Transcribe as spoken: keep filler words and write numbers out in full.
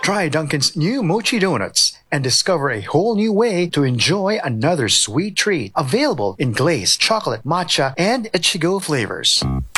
Try Dunkin's new Mochi Donuts and discover a whole new way to enjoy another sweet treat. Available in glazed chocolate, matcha, and Ichigo flavors.